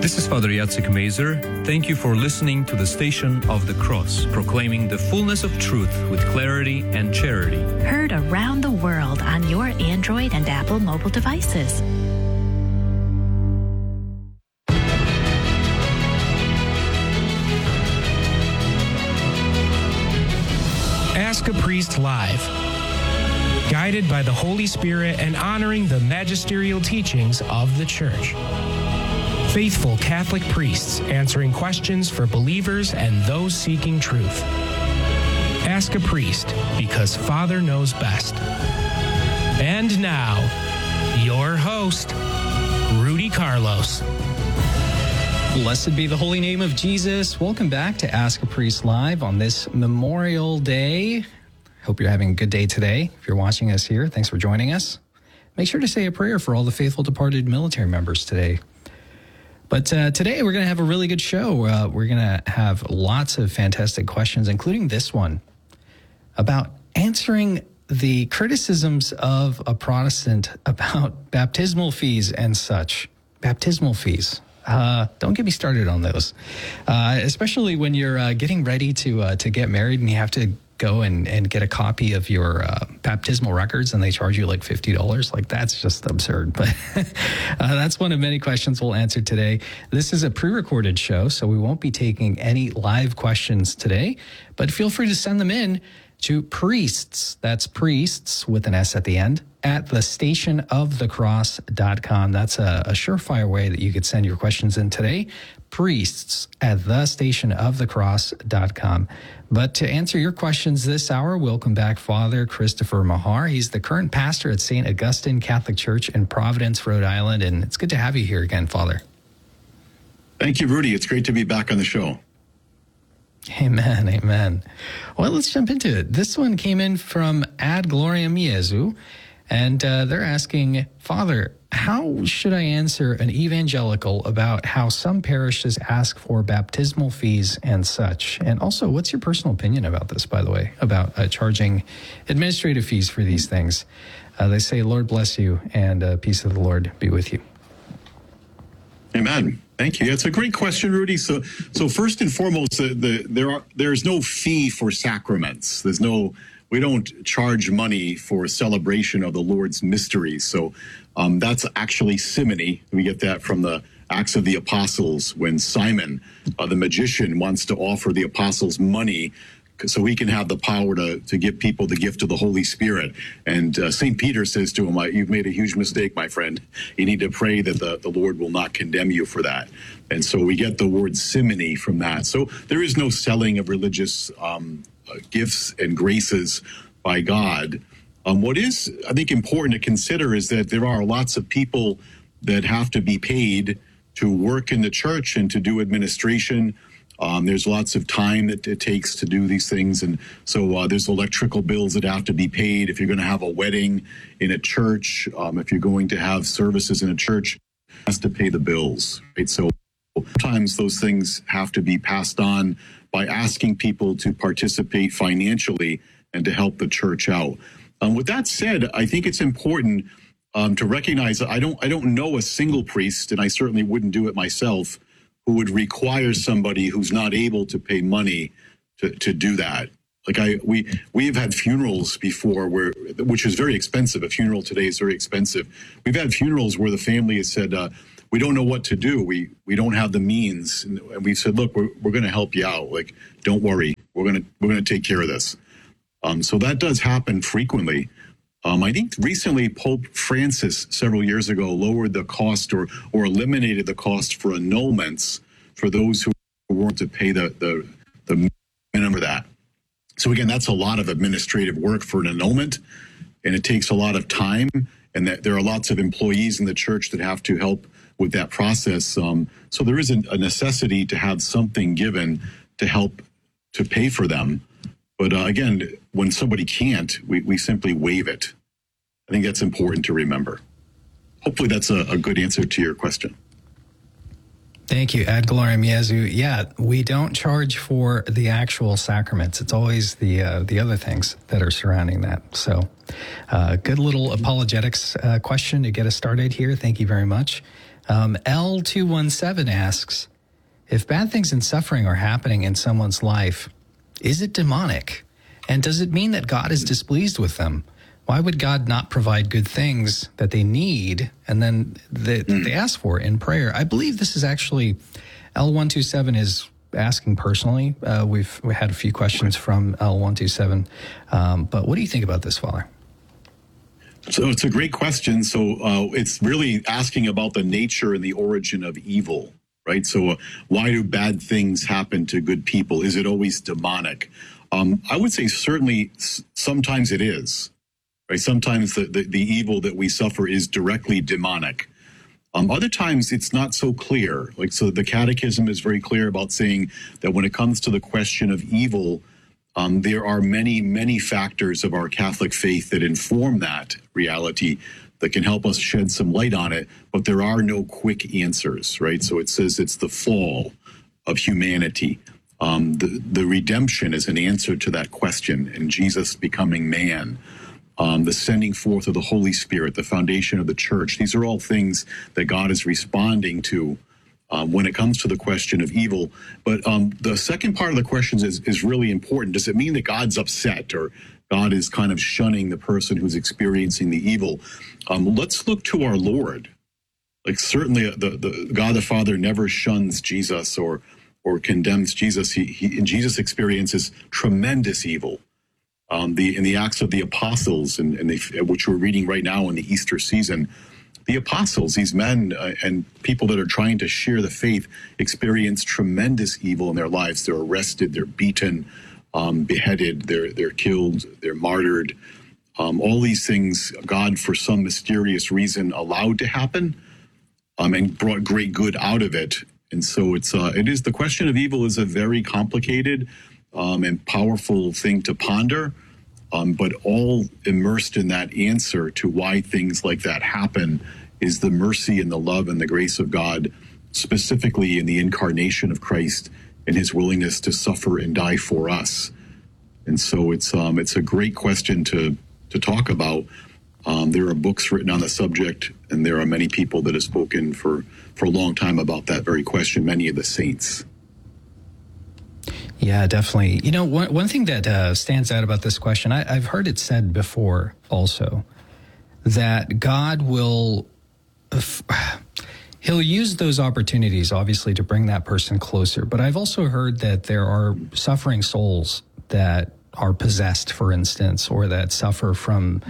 This is Father Jacek Mazer. Thank you for listening to the Station of the Cross, proclaiming the fullness of truth with clarity and charity. Heard around the world on your Android and Apple mobile devices. Ask a Priest Live. Guided by the Holy Spirit and honoring the magisterial teachings of the Church. Faithful Catholic priests answering questions for believers and those seeking truth. Ask a Priest, because Father knows best. And now, your host, Rudy Carlos. Blessed be the holy name of Jesus. Welcome back to Ask a Priest Live on this Memorial Day. Hope you're having a good day today. If you're watching us here, thanks for joining us. Make sure to say a prayer for all the faithful departed military members today. But today we're going to have a really good show. We're going to have lots of fantastic questions, including this one about answering the criticisms of a Protestant about baptismal fees and such. Baptismal fees. Don't get me started on those, especially when you're getting ready to get married and you have to go and get a copy of your baptismal records and they charge you like $50. Like, that's just absurd. But that's one of many questions we'll answer today. This is a pre-recorded show, so we won't be taking any live questions today, but feel free to send them in to priests, that's priests with an S at the end, at thestationofthecross.com. That's a surefire way that you could send your questions in today. Priests at thestationofthecross.com. But to answer your questions this hour, welcome back Father Christopher Mahar. He's the current pastor at St. Augustine Catholic Church in Providence, Rhode Island. And it's good to have you here again, Father. Thank you, Rudy. It's great to be back on the show. Amen, amen. Well, let's jump into it. This one came in from Ad Gloriam Jesu, and they're asking, Father, how should I answer an evangelical about how some parishes ask for baptismal fees and such? And also, what's your personal opinion about this, by the way, about charging administrative fees for these things? They say, Lord bless you, and peace of the Lord be with you. Amen. Thank you. It's a great question, Rudy. So first and foremost, there's no fee for sacraments. We don't charge money for celebration of the Lord's mysteries. So that's actually simony. We get that from the Acts of the Apostles when Simon, the magician, wants to offer the apostles money so he can have the power to give people the gift of the Holy Spirit. And St. Peter says to him, you've made a huge mistake, my friend. You need to pray that the Lord will not condemn you for that. And so we get the word simony from that. So there is no selling of religious gifts and graces by God. What is, I think, important to consider is that there are lots of people that have to be paid to work in the church and to do administration. There's lots of time that it takes to do these things. And so there's electrical bills that have to be paid. If you're going to have a wedding in a church, if you're going to have services in a church, it has to pay the bills, right? So sometimes those things have to be passed on by asking people to participate financially and to help the church out. With that said, I think it's important to recognize that I don't know a single priest, and I certainly wouldn't do it myself, who would require somebody who's not able to pay money to do that. Like we've had funerals before which is very expensive. A funeral today is very expensive. We've had funerals where the family has said, we don't know what to do. We don't have the means. And we said, look, we're going to help you out. Like, don't worry. We're going to take care of this. So that does happen frequently. I think recently Pope Francis, several years ago, lowered the cost or eliminated the cost for annulments for those who weren't to pay the minimum for that. So again, that's a lot of administrative work for an annulment, and it takes a lot of time, and that there are lots of employees in the church that have to help with that process. So there is a necessity to have something given to help to pay for them. But again, when somebody can't, we simply waive it. I think that's important to remember. Hopefully that's a good answer to your question. Thank you, Ad Gloriam Jesu. Yeah, we don't charge for the actual sacraments. It's always the other things that are surrounding that. So good little apologetics question to get us started here. Thank you very much. L217 asks, if bad things and suffering are happening in someone's life, is it demonic? And does it mean that God is displeased with them? Why would God not provide good things that they need and then that they ask for in prayer? I believe this is actually, L127 is asking personally. We had a few questions from L127. But what do you think about this, Father? So it's a great question. So it's really asking about the nature and the origin of evil, right? So why do bad things happen to good people? Is it always demonic? I would say certainly sometimes it is, right? Sometimes the evil that we suffer is directly demonic. Other times it's not so clear. Like, so the Catechism is very clear about saying that when it comes to the question of evil, there are many, many factors of our Catholic faith that inform that reality that can help us shed some light on it, but there are no quick answers, right? So it says it's the fall of humanity. The redemption is an answer to that question, and Jesus becoming man, the sending forth of the Holy Spirit, the foundation of the church. These are all things that God is responding to when it comes to the question of evil. But the second part of the question is really important. Does it mean that God's upset or God is kind of shunning the person who's experiencing the evil? Let's look to our Lord. Like, certainly the God the Father never shuns Jesus or condemns Jesus. Jesus experiences tremendous evil. In the Acts of the Apostles, which we're reading right now in the Easter season, the apostles, these men and people that are trying to share the faith, experience tremendous evil in their lives. They're arrested, they're beaten, beheaded, they're killed, they're martyred. All these things God, for some mysterious reason, allowed to happen, and brought great good out of it. And so it is the question of evil is a very complicated and powerful thing to ponder, but all immersed in that answer to why things like that happen is the mercy and the love and the grace of God, specifically in the incarnation of Christ and his willingness to suffer and die for us. And so it's a great question to talk about. There are books written on the subject, and there are many people that have spoken for a long time about that very question, many of the saints. Yeah, definitely. You know, one thing that stands out about this question, I've heard it said before also, that God will, he'll use those opportunities, obviously, to bring that person closer. But I've also heard that there are suffering souls that are possessed, for instance, or that suffer from,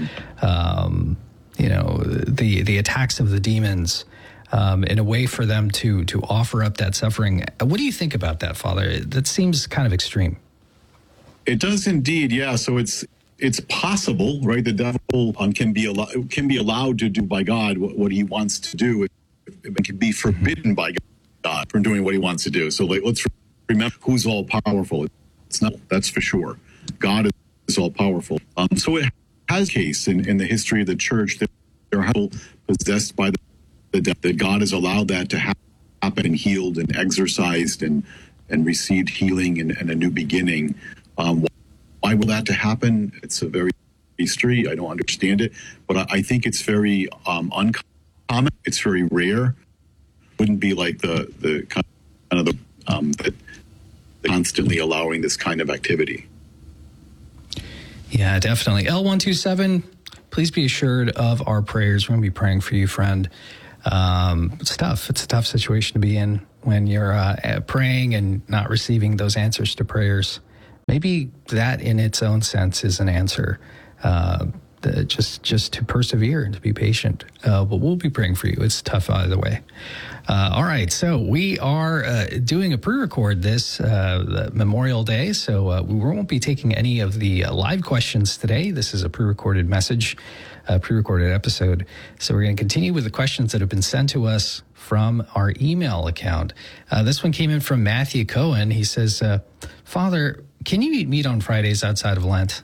the attacks of the demons, in a way for them to offer up that suffering. What do you think about that, Father? That seems kind of extreme. It does indeed, yeah. So it's possible, right? The devil can be allowed to do by God what he wants to do. It can be forbidden by God from doing what he wants to do. So let's remember who's all powerful. It's not, that's for sure. God is all powerful. So it has a case in the history of the church that there are people possessed by the devil, that God has allowed that to happen and healed and exorcised and received healing and a new beginning. Why will that to happen? It's a very history. I don't understand it, but I think it's very uncommon. It's very rare. Wouldn't be like the kind of that constantly allowing this kind of activity. Yeah, definitely. L127, please be assured of our prayers. We're going to be praying for you, friend. It's tough. It's a tough situation to be in when you're praying and not receiving those answers to prayers. Maybe that in its own sense is an answer, just to persevere and to be patient. But we'll be praying for you. It's tough either way. All right, so we are doing a pre-record this Memorial Day, so we won't be taking any of the live questions today. This is a pre-recorded message, pre-recorded episode. So we're going to continue with the questions that have been sent to us from our email account. This one came in from Matthew Cohen. He says, Father, can you eat meat on Fridays outside of Lent?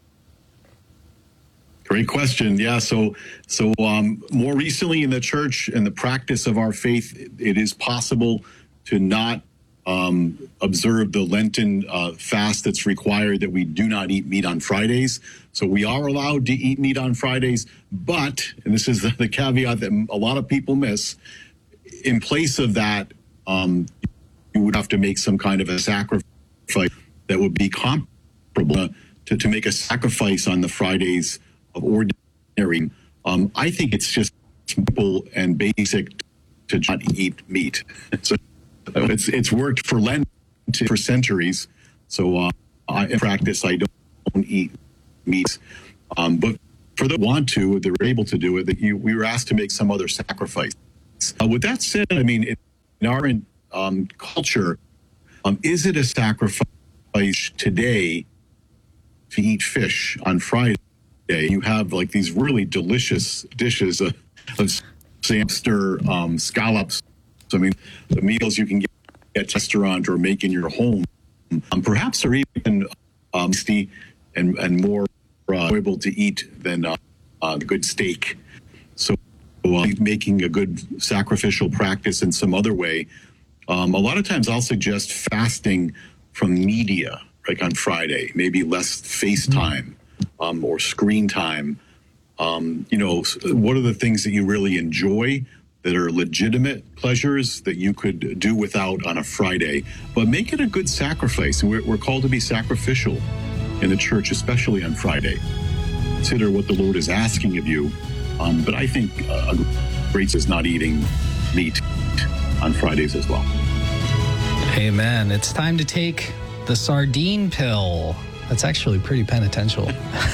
Great question. Yeah. So more recently in the church and the practice of our faith, it is possible to not observe the Lenten fast that's required, that we do not eat meat on Fridays. So we are allowed to eat meat on Fridays, but, and this is the caveat that a lot of people miss, in place of that, you would have to make some kind of a sacrifice that would be comparable to make a sacrifice on the Fridays of ordinary. I think it's just simple and basic to not eat meat. So it's worked for Lent for centuries. So in practice, I don't eat meat. But for those who want to, they're able to do it. We were asked to make some other sacrifice. With that said, I mean, in our culture, is it a sacrifice today to eat fish on Friday? You have like these really delicious dishes of lobster, scallops. I mean, the meals you can get at a restaurant or make in your home, perhaps are even tasty and more able to eat than a good steak. So making a good sacrificial practice in some other way. A lot of times I'll suggest fasting from media, like on Friday, maybe less FaceTime or screen time. What are the things that you really enjoy that are legitimate pleasures that you could do without on a Friday, but make it a good sacrifice. And we're called to be sacrificial in the church, especially on Friday. Consider what the Lord is asking of you. But I think a great is not eating meat on Fridays as well. Amen. It's time to take the sardine pill. That's actually pretty penitential.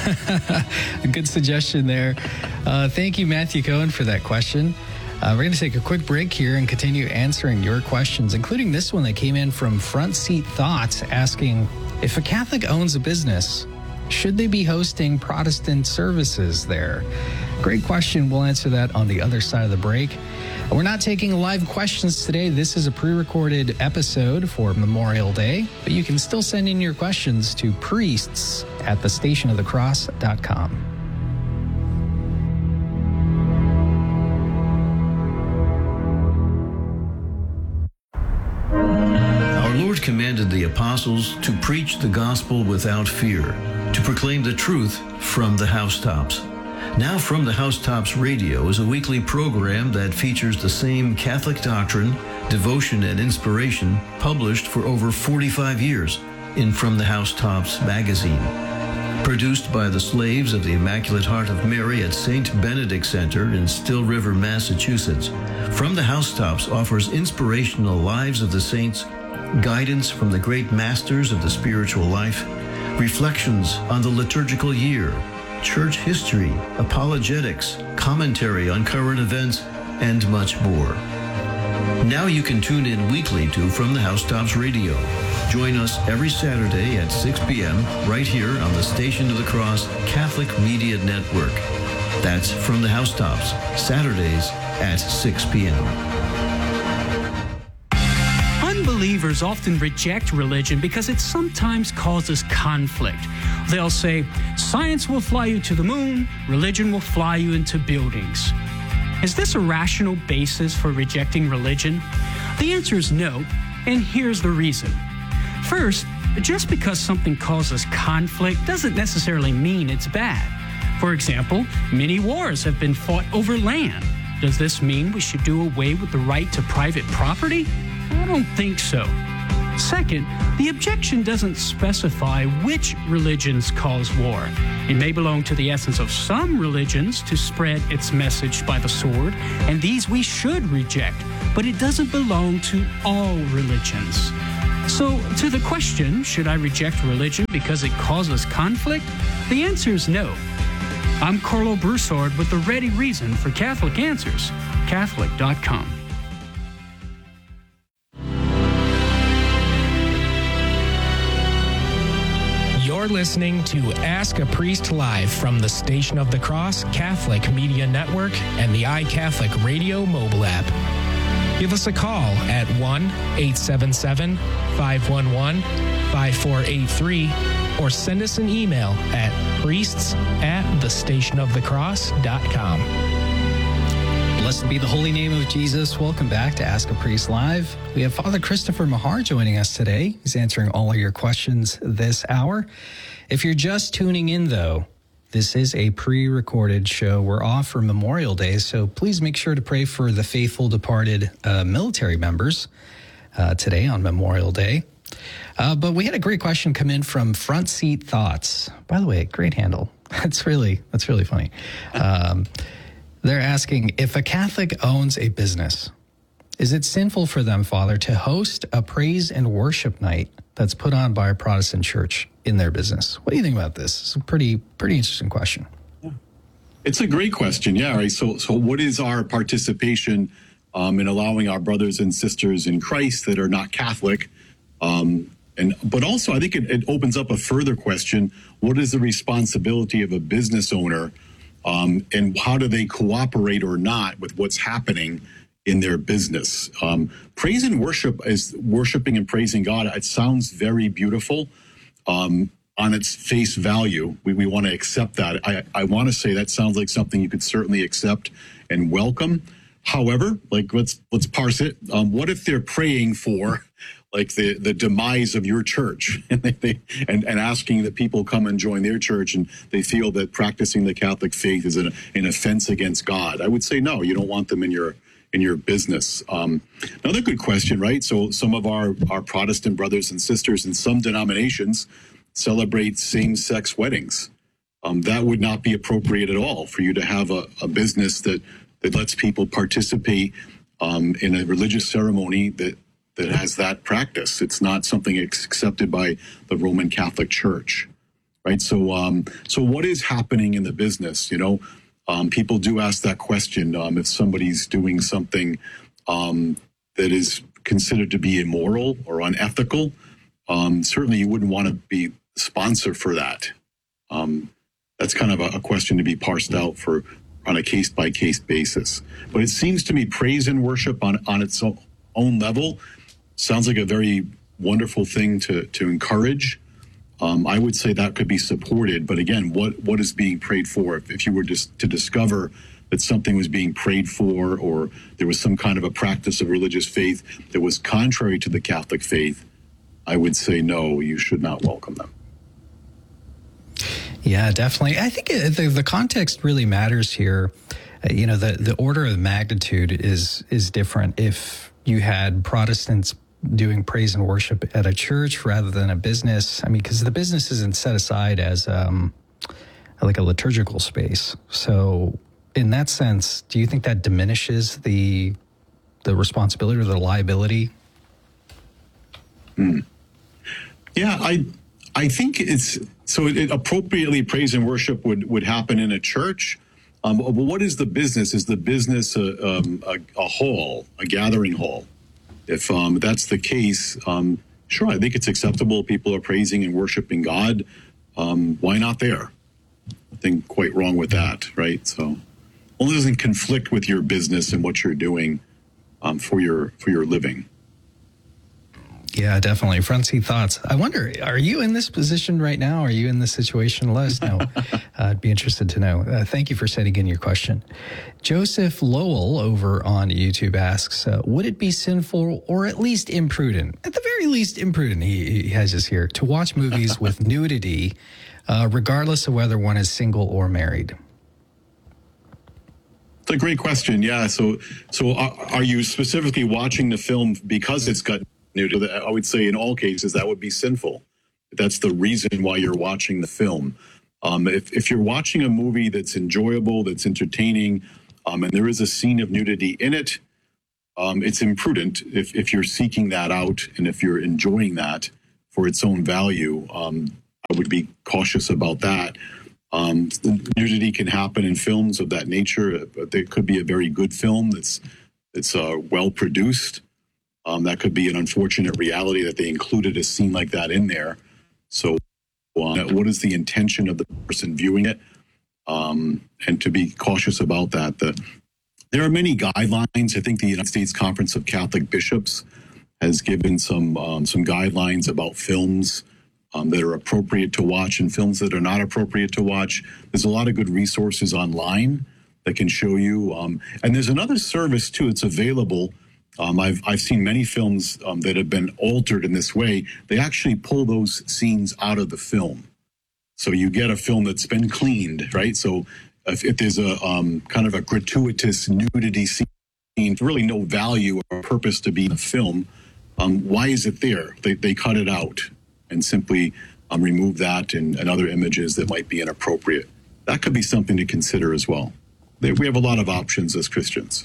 A good suggestion there. Thank you, Matthew Cohen, for that question. We're going to take a quick break here and continue answering your questions, including this one that came in from Front Seat Thoughts asking, if a Catholic owns a business, should they be hosting Protestant services there? Great question. We'll answer that on the other side of the break. We're not taking live questions today. This is a pre-recorded episode for Memorial Day, but you can still send in your questions to priests@thestationofthecross.com. Our Lord commanded the apostles to preach the gospel without fear, to proclaim the truth from the housetops. Now From the Housetops Radio is a weekly program that features the same Catholic doctrine, devotion, and inspiration published for over 45 years in From the Housetops magazine. Produced by the Slaves of the Immaculate Heart of Mary at St. Benedict Center in Still River, Massachusetts, From the Housetops offers inspirational lives of the saints, guidance from the great masters of the spiritual life, reflections on the liturgical year, church history, apologetics, commentary on current events, and much more. Now you can tune in weekly to From the Housetops Radio. Join us every Saturday at 6 p.m. right here on the Station of the Cross Catholic Media Network. That's From the Housetops, Saturdays at 6 p.m. Unbelievers often reject religion because it sometimes causes conflict. They'll say, science will fly you to the moon, religion will fly you into buildings. Is this a rational basis for rejecting religion? The answer is no, and here's the reason. First, just because something causes conflict doesn't necessarily mean it's bad. For example, many wars have been fought over land. Does this mean we should do away with the right to private property? I don't think so. Second, the objection doesn't specify which religions cause war. It may belong to the essence of some religions to spread its message by the sword, and these we should reject, but it doesn't belong to all religions. So, to the question, should I reject religion because it causes conflict? The answer is no. I'm Carlo Broussard with the ready reason for Catholic Answers, Catholic.com. You're listening to Ask a Priest Live from the Station of the Cross Catholic Media Network and the iCatholic Radio mobile app. Give us a call at 1-877-511-5483 or send us an email at priests@thestationofthecross.com. Blessed be the holy name of Jesus. Welcome back to Ask a Priest Live. We have Father Christopher Mahar joining us today. He's answering all of your questions this hour. If you're just tuning in, though, This is a pre-recorded show. We're off for Memorial Day, so please make sure to pray for the faithful departed military members today on Memorial Day. But we had a great question come in from Front Seat Thoughts. By the way, great handle. That's really funny. They're asking, if a Catholic owns a business, is it sinful for them, Father, to host a praise and worship night that's put on by a Protestant church in their business? What do you think about this? It's a pretty interesting question. It's a great question. Yeah. Right. So what is our participation in allowing our brothers and sisters in Christ that are not Catholic? But also, I think it opens up a further question. What is the responsibility of a business owner, and how do they cooperate or not with what's happening in their business? Praise and worship is worshiping and praising God. It sounds very beautiful on its face value. We want to accept that. I want to say that sounds like something you could certainly accept and welcome. However, like let's parse it. What if they're praying for like the demise of your church and asking that people come and join their church, and they feel that practicing the Catholic faith is an offense against God? I would say no. You don't want them in your business. Another good question, right? So some of our Protestant brothers and sisters in some denominations celebrate same-sex weddings. That would not be appropriate at all for you to have a business that lets people participate in a religious ceremony that has that practice. It's not something accepted by the Roman Catholic Church, right? So what is happening in the business? People do ask that question. If somebody's doing something that is considered to be immoral or unethical, certainly you wouldn't want to be the sponsor for that. That's kind of a question to be parsed out on a case-by-case basis. But it seems to me praise and worship on its own level sounds like a very wonderful thing to encourage. I would say that could be supported. But again, what is being prayed for? If you were just to discover that something was being prayed for, or there was some kind of a practice of religious faith that was contrary to the Catholic faith, I would say no, you should not welcome them. Yeah, definitely. I think the context really matters here. The order of magnitude is different if you had Protestants doing praise and worship at a church rather than a business. I mean, because the business isn't set aside as like a liturgical space. So in that sense, do you think that diminishes the responsibility or the liability? Yeah, I think it appropriately praise and worship would happen in a church. But what is the business? Is the business a hall, a gathering hall? If that's the case, sure, I think it's acceptable. People are praising and worshiping God. Why not there? Nothing quite wrong with that, right? So, only doesn't conflict with your business and what you're doing for your living. Yeah, definitely. Front Seat Thoughts. I wonder, are you in this position right now? Are you in this situation? Let us know. I'd be interested to know. Thank you for sending in your question. Joseph Lowell over on YouTube asks, would it be sinful or at least imprudent, at the very least imprudent, he has us here, to watch movies with nudity, regardless of whether one is single or married? It's a great question. Yeah. So are you specifically watching the film because it's got nudity? I would say in all cases that would be sinful. That's the reason why you're watching the film. If you're watching a movie that's enjoyable, that's entertaining, and there is a scene of nudity in it, it's imprudent if you're seeking that out and if you're enjoying that for its own value. I would be cautious about that. Nudity can happen in films of that nature. There could be a very good film that's well produced. That could be an unfortunate reality that they included a scene like that in there. So what is the intention of the person viewing it? And to be cautious about that. There are many guidelines. I think the United States Conference of Catholic Bishops has given some guidelines about films that are appropriate to watch and films that are not appropriate to watch. There's a lot of good resources online that can show you. And there's another service, too, that's available. I've seen many films that have been altered in this way. They actually pull those scenes out of the film. So you get a film that's been cleaned, right? So if there's a kind of a gratuitous nudity scene, really no value or purpose to be in the film, why is it there? They cut it out and simply remove that and other images that might be inappropriate. That could be something to consider as well. We have a lot of options as Christians.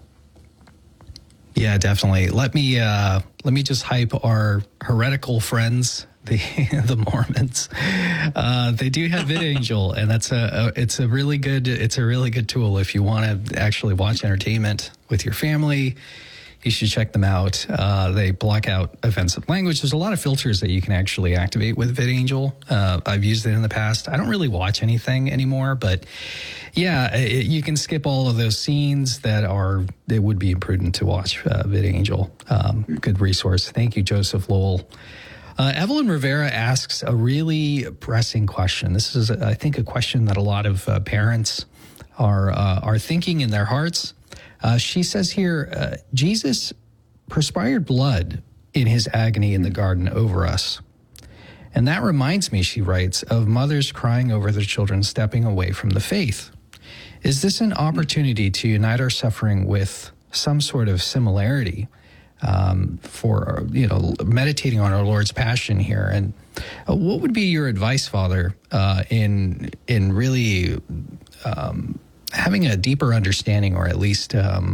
Yeah, definitely. Let me just hype our heretical friends, the Mormons. They do have VidAngel, and it's a really good tool if you want to actually watch entertainment with your family. You should check them out. They block out offensive language. There's a lot of filters that you can actually activate with VidAngel. I've used it in the past. I don't really watch anything anymore, but yeah, you can skip all of those scenes that would be imprudent to watch VidAngel. Good resource. Thank you, Joseph Lowell. Evelyn Rivera asks a really pressing question. This is, I think, a question that a lot of parents are thinking in their hearts. She says here, Jesus perspired blood in his agony in the garden over us. And that reminds me, she writes, of mothers crying over their children stepping away from the faith. Is this an opportunity to unite our suffering with some sort of similarity for, meditating on our Lord's passion here? And what would be your advice, Father, in really having a deeper understanding, or at least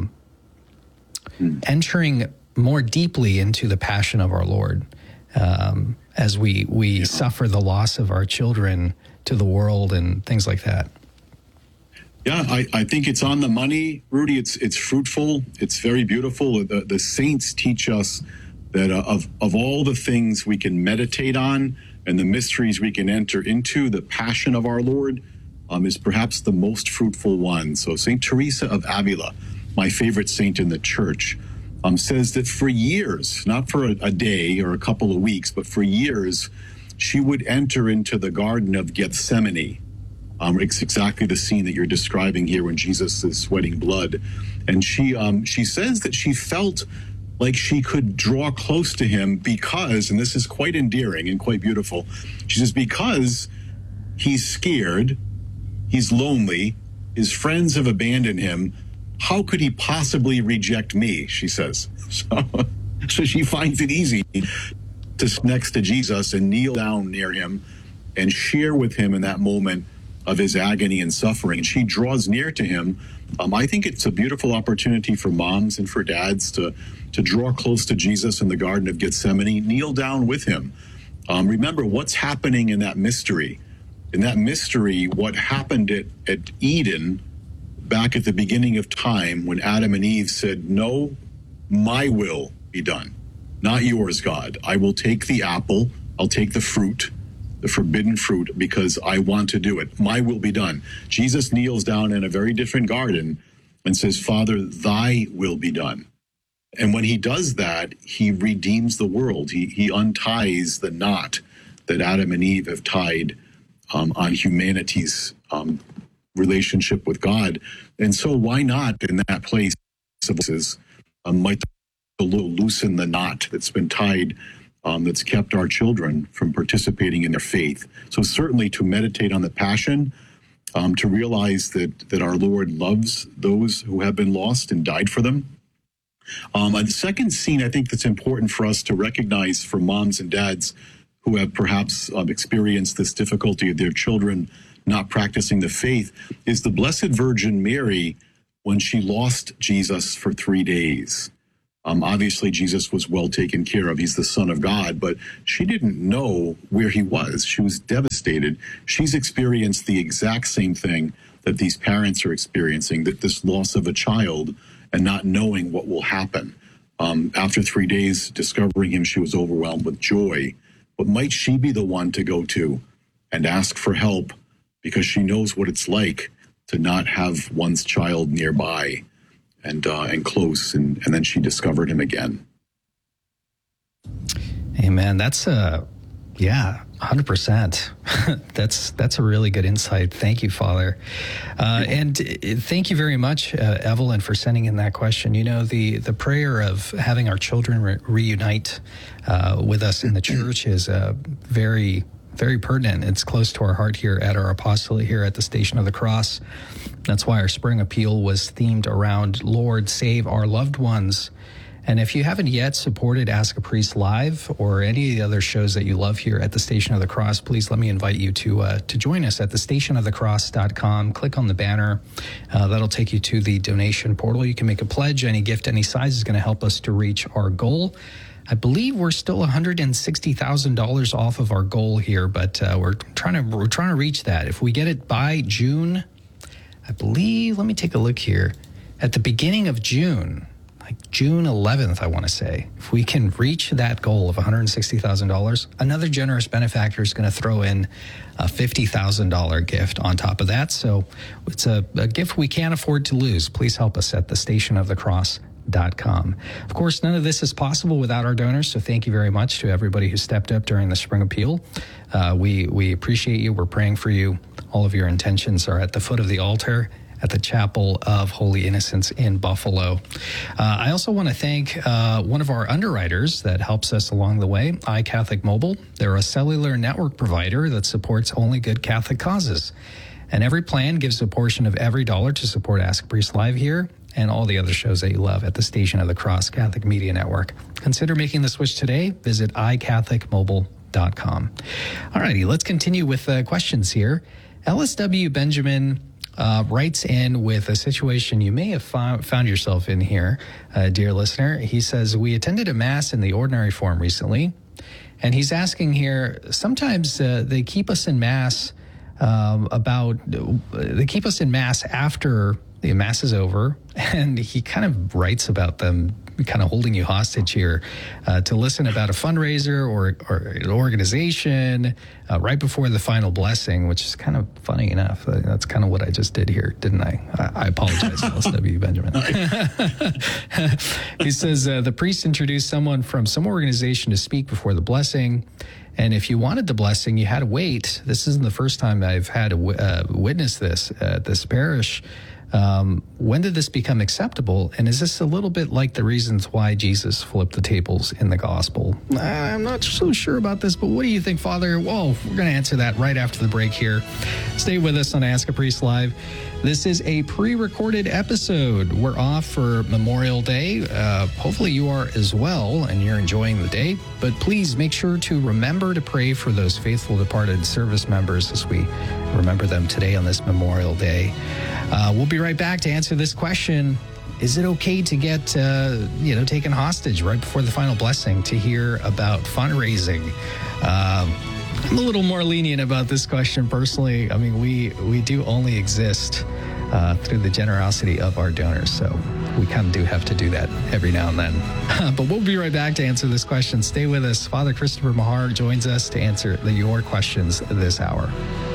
entering more deeply into the passion of our Lord as we suffer the loss of our children to the world and things like that? Yeah, I think it's on the money, Rudy. It's fruitful. It's very beautiful. The saints teach us that of all the things we can meditate on and the mysteries we can enter into, the passion of our Lord is perhaps the most fruitful one. So St. Teresa of Avila, my favorite saint in the church, says that for years, not for a day or a couple of weeks, but for years, she would enter into the Garden of Gethsemane. It's exactly the scene that you're describing here when Jesus is sweating blood. And she says that she felt like she could draw close to him because, and this is quite endearing and quite beautiful, she says, because he's scared, he's lonely, his friends have abandoned him, how could he possibly reject me, she says. So she finds it easy to sit next to Jesus and kneel down near him and share with him in that moment of his agony and suffering. And she draws near to him. I think it's a beautiful opportunity for moms and for dads to draw close to Jesus in the Garden of Gethsemane, kneel down with him. Remember what's happening in that mystery. In that mystery, what happened at Eden back at the beginning of time when Adam and Eve said, no, my will be done, not yours, God. I will take the apple, I'll take the fruit, the forbidden fruit, because I want to do it. My will be done. Jesus kneels down in a very different garden and says, Father, thy will be done. And when he does that, he redeems the world. He unties the knot that Adam and Eve have tied on humanity's relationship with God. And so why not in that place might the Lord loosen the knot that's been tied, that's kept our children from participating in their faith. So certainly to meditate on the passion, to realize that our Lord loves those who have been lost and died for them. The second scene I think that's important for us to recognize for moms and dads who have perhaps experienced this difficulty of their children not practicing the faith is the Blessed Virgin Mary when she lost Jesus for 3 days. Obviously, Jesus was well taken care of. He's the Son of God, but she didn't know where he was. She was devastated. She's experienced the exact same thing that these parents are experiencing, that this loss of a child and not knowing what will happen. After 3 days discovering him, she was overwhelmed with joy. But might she be the one to go to and ask for help because she knows what it's like to not have one's child nearby and close, and then she discovered him again. Amen. That's 100%. That's a really good insight. Thank you, Father. And thank you very much, Evelyn, for sending in that question. You know, the prayer of having our children reunite with us in the church is very, very pertinent. It's close to our heart here at our apostolate here at the Station of the Cross. That's why our spring appeal was themed around Lord, save our loved ones. And if you haven't yet supported Ask a Priest Live or any of the other shows that you love here at the Station of the Cross, please let me invite you to join us at thestationofthecross.com. Click on the banner. That'll take you to the donation portal. You can make a pledge. Any gift, any size is going to help us to reach our goal. I believe we're still $160,000 off of our goal here, but we're trying to reach that. If we get it by June, I believe, let me take a look here. At the beginning of June, like June 11th, I want to say, if we can reach that goal of $160,000, another generous benefactor is going to throw in a $50,000 gift on top of that. So it's a gift we can't afford to lose. Please help us at thestationofthecross.com. Of course, none of this is possible without our donors, so thank you very much to everybody who stepped up during the spring appeal. We appreciate you. We're praying for you. All of your intentions are at the foot of the altar at the Chapel of Holy Innocents in Buffalo. I also want to thank one of our underwriters that helps us along the way, iCatholic Mobile. They're a cellular network provider that supports only good Catholic causes. And every plan gives a portion of every dollar to support Ask a Priest Live here and all the other shows that you love at the Station of the Cross Catholic Media Network. Consider making the switch today. Visit iCatholicMobile.com. All righty, let's continue with questions here. LSW Benjamin writes in with a situation you may have found yourself in here, dear listener. He says, we attended a Mass in the ordinary form recently, and he's asking here, sometimes they keep us in Mass after the Mass is over, and he kind of writes about them kind of holding you hostage here to listen about a fundraiser or an organization right before the final blessing, which is kind of funny enough. That's kind of what I just did here, didn't I? I apologize, LSW Benjamin. He says, the priest introduced someone from some organization to speak before the blessing. And if you wanted the blessing, you had to wait. This isn't the first time I've had to witness this at this parish. When did this become acceptable? And is this a little bit like the reasons why Jesus flipped the tables in the gospel? I'm not so sure about this, but what do you think, Father? Well, we're going to answer that right after the break here. Stay with us on Ask a Priest Live. This is a pre-recorded episode. We're off for Memorial Day. Hopefully you are as well, and you're enjoying the day. But please make sure to remember to pray for those faithful departed service members as we remember them today on this Memorial Day. We'll be right back to answer this question. Is it okay to get, taken hostage right before the final blessing to hear about fundraising? I'm a little more lenient about this question personally. I mean, we do only exist through the generosity of our donors, so we kind of do have to do that every now and then. But we'll be right back to answer this question. Stay with us. Father Christopher Mahar joins us to answer your questions this hour.